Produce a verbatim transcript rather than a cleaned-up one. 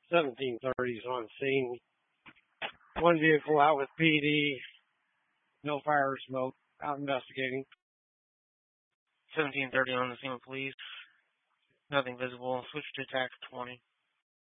seventeen thirties on scene. One vehicle out with P D. No fire or smoke. Out investigating. seventeen thirty on the scene, please. Nothing visible. Switch to tax twenty.